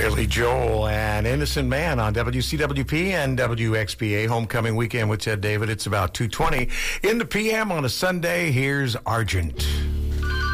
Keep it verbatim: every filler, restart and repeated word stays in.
Billy Joel and Innocent Man on W C W P and W X P A. Homecoming weekend with Ted David. It's about two twenty in the P M on a Sunday. Here's Argent.